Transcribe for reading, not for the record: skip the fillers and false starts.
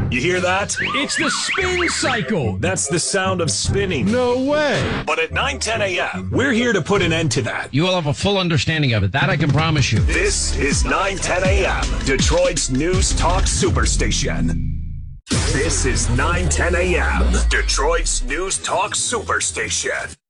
You hear that? It's the spin cycle. That's the sound of spinning. No way. But at 9:10 a.m., we're here to put an end to that. You will have a full understanding of it. That I can promise you. This is 9:10 a.m., Detroit's News Talk Superstation. This is 9:10 a.m., Detroit's News Talk Superstation.